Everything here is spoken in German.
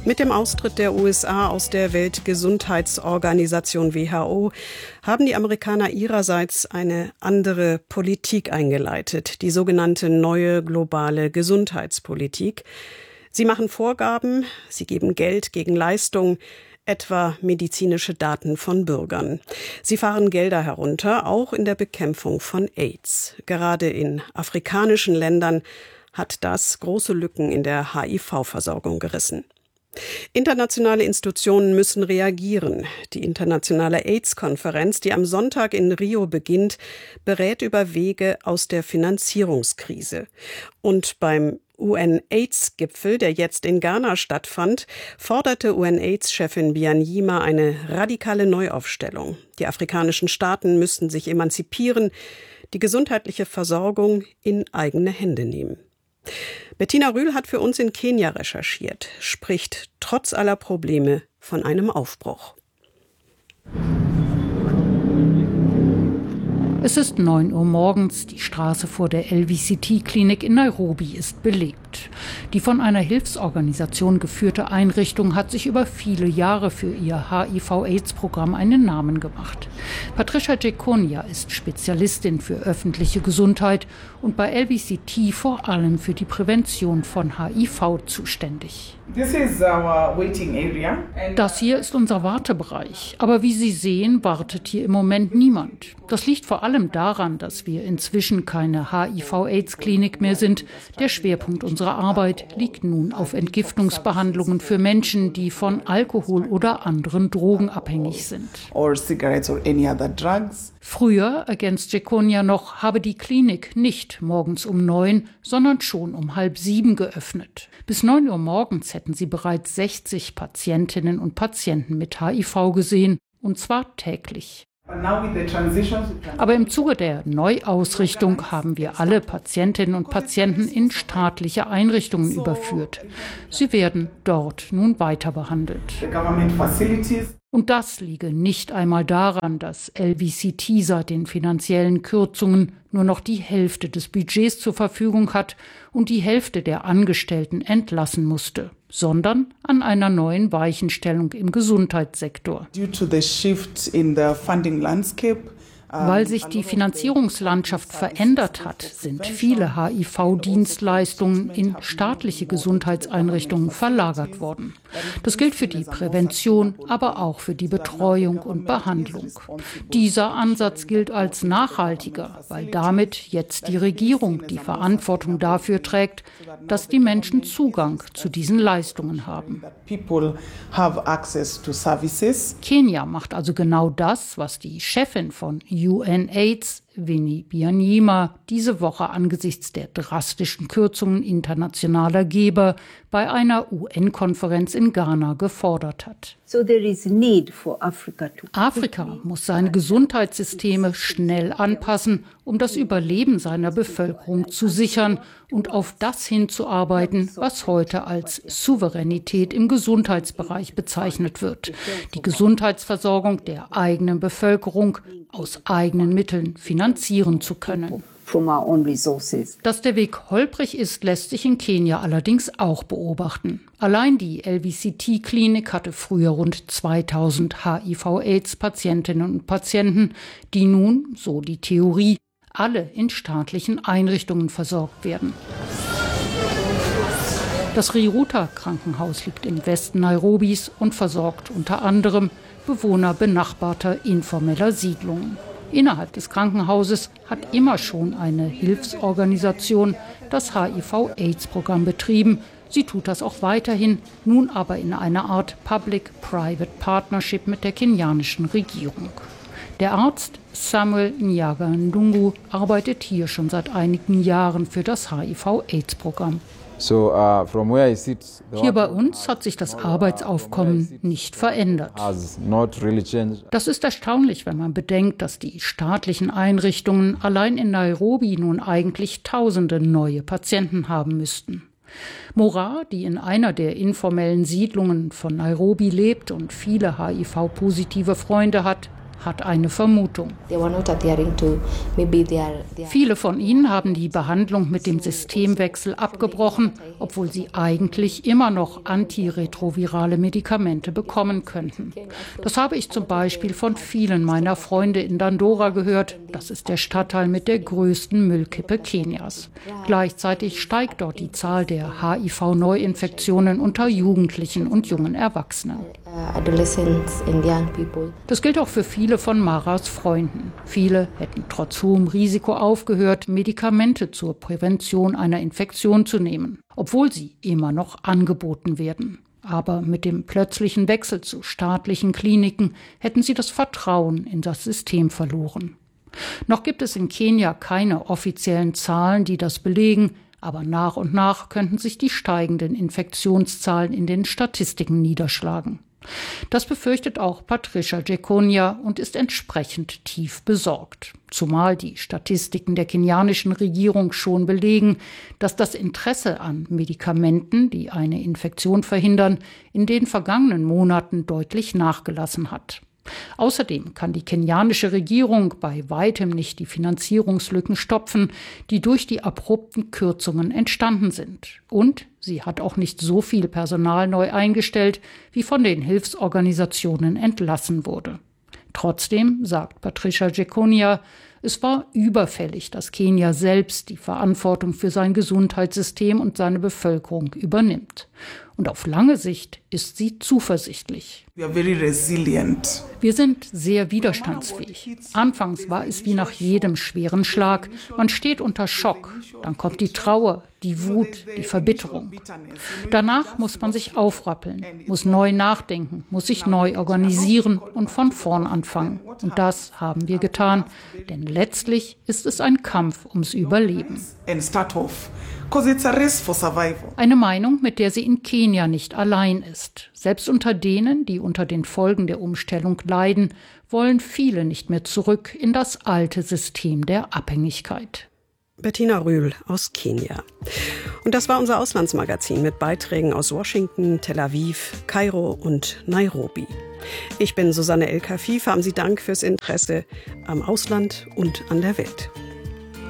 Mit dem Austritt der USA aus der Weltgesundheitsorganisation WHO haben die Amerikaner ihrerseits eine andere Politik eingeleitet, die sogenannte neue globale Gesundheitspolitik. Sie machen Vorgaben, sie geben Geld gegen Leistung, etwa medizinische Daten von Bürgern. Sie fahren Gelder herunter, auch in der Bekämpfung von AIDS. Gerade in afrikanischen Ländern hat das große Lücken in der HIV-Versorgung gerissen. Internationale Institutionen müssen reagieren. Die internationale AIDS-Konferenz, die am Sonntag in Rio beginnt, berät über Wege aus der Finanzierungskrise. Und beim UN-AIDS-Gipfel, der jetzt in Ghana stattfand, forderte UN-AIDS-Chefin Byanyima eine radikale Neuaufstellung. Die afrikanischen Staaten müssten sich emanzipieren, die gesundheitliche Versorgung in eigene Hände nehmen. Bettina Rühl hat für uns in Kenia recherchiert, spricht trotz aller Probleme von einem Aufbruch. Es ist 9 Uhr morgens, die Straße vor der LVCT-Klinik in Nairobi ist belebt. Die von einer Hilfsorganisation geführte Einrichtung hat sich über viele Jahre für ihr HIV-AIDS-Programm einen Namen gemacht. Patricia Jekonia ist Spezialistin für öffentliche Gesundheit und bei LVCT vor allem für die Prävention von HIV zuständig. Das hier ist unser Wartebereich, aber wie Sie sehen, wartet hier im Moment niemand. Das liegt vor allem daran, dass wir inzwischen keine HIV-AIDS-Klinik mehr sind. Der Schwerpunkt unserer Arbeit liegt nun auf Entgiftungsbehandlungen für Menschen, die von Alkohol oder anderen Drogen abhängig sind. Früher, ergänzt Jekonia noch, habe die Klinik nicht morgens um 9, sondern schon um 6:30 geöffnet. Bis 9 Uhr morgens hätten sie bereits 60 Patientinnen und Patienten mit HIV gesehen, und zwar täglich. Aber im Zuge der Neuausrichtung haben wir alle Patientinnen und Patienten in staatliche Einrichtungen überführt. Sie werden dort nun weiter behandelt. Und das liege nicht einmal daran, dass LVCT seit den finanziellen Kürzungen nur noch die Hälfte des Budgets zur Verfügung hat und die Hälfte der Angestellten entlassen musste, sondern an einer neuen Weichenstellung im Gesundheitssektor. Weil sich die Finanzierungslandschaft verändert hat, sind viele HIV-Dienstleistungen in staatliche Gesundheitseinrichtungen verlagert worden. Das gilt für die Prävention, aber auch für die Betreuung und Behandlung. Dieser Ansatz gilt als nachhaltiger, weil damit jetzt die Regierung die Verantwortung dafür trägt, dass die Menschen Zugang zu diesen Leistungen haben. Kenia macht also genau das, was die Chefin von UN-AIDS, Winnie Byanyima, diese Woche angesichts der drastischen Kürzungen internationaler Geber bei einer UN-Konferenz in Ghana gefordert hat. Afrika muss seine Gesundheitssysteme schnell anpassen, um das Überleben seiner Bevölkerung zu sichern und auf das hinzuarbeiten, was heute als Souveränität im Gesundheitsbereich bezeichnet wird. Die Gesundheitsversorgung der eigenen Bevölkerung aus eigenen Mitteln finanzieren zu können. Dass der Weg holprig ist, lässt sich in Kenia allerdings auch beobachten. Allein die LVCT-Klinik hatte früher rund 2000 HIV-AIDS-Patientinnen und Patienten, die nun, so die Theorie, alle in staatlichen Einrichtungen versorgt werden. Das Riruta-Krankenhaus liegt im Westen Nairobis und versorgt unter anderem Bewohner benachbarter informeller Siedlungen. Innerhalb des Krankenhauses hat immer schon eine Hilfsorganisation das HIV-AIDS-Programm betrieben. Sie tut das auch weiterhin, nun aber in einer Art Public-Private Partnership mit der kenianischen Regierung. Der Arzt Samuel Nyaga-Ndungu arbeitet hier schon seit einigen Jahren für das HIV-AIDS-Programm. Hier bei uns hat sich das Arbeitsaufkommen nicht verändert. Das ist erstaunlich, wenn man bedenkt, dass die staatlichen Einrichtungen allein in Nairobi nun eigentlich Tausende neue Patienten haben müssten. Mora, die in einer der informellen Siedlungen von Nairobi lebt und viele HIV-positive Freunde hat, hat eine Vermutung. Viele von ihnen haben die Behandlung mit dem Systemwechsel abgebrochen, obwohl sie eigentlich immer noch antiretrovirale Medikamente bekommen könnten. Das habe ich zum Beispiel von vielen meiner Freunde in Dandora gehört. Das ist der Stadtteil mit der größten Müllkippe Kenias. Gleichzeitig steigt dort die Zahl der HIV-Neuinfektionen unter Jugendlichen und jungen Erwachsenen. Das gilt auch für viele von Maras Freunden. Viele hätten trotz hohem Risiko aufgehört, Medikamente zur Prävention einer Infektion zu nehmen, obwohl sie immer noch angeboten werden. Aber mit dem plötzlichen Wechsel zu staatlichen Kliniken hätten sie das Vertrauen in das System verloren. Noch gibt es in Kenia keine offiziellen Zahlen, die das belegen, aber nach und nach könnten sich die steigenden Infektionszahlen in den Statistiken niederschlagen. Das befürchtet auch Patricia Jeckonia und ist entsprechend tief besorgt. Zumal die Statistiken der kenianischen Regierung schon belegen, dass das Interesse an Medikamenten, die eine Infektion verhindern, in den vergangenen Monaten deutlich nachgelassen hat. Außerdem kann die kenianische Regierung bei weitem nicht die Finanzierungslücken stopfen, die durch die abrupten Kürzungen entstanden sind. Und sie hat auch nicht so viel Personal neu eingestellt, wie von den Hilfsorganisationen entlassen wurde. Trotzdem, sagt Patricia Jeckonia, es war überfällig, dass Kenia selbst die Verantwortung für sein Gesundheitssystem und seine Bevölkerung übernimmt. Und auf lange Sicht ist sie zuversichtlich. Wir sind sehr widerstandsfähig. Anfangs war es wie nach jedem schweren Schlag. Man steht unter Schock. Dann kommt die Trauer, die Wut, die Verbitterung. Danach muss man sich aufrappeln, muss neu nachdenken, muss sich neu organisieren und von vorn anfangen. Und das haben wir getan, denn letztlich ist es ein Kampf ums Überleben. Eine Meinung, mit der sie in Kenia nicht allein ist. Selbst unter denen, die unter den Folgen der Umstellung leiden, wollen viele nicht mehr zurück in das alte System der Abhängigkeit. Bettina Rühl aus Kenia. Und das war unser Auslandsmagazin mit Beiträgen aus Washington, Tel Aviv, Kairo und Nairobi. Ich bin Susanne El-Kafif. Haben Sie Dank fürs Interesse am Ausland und an der Welt.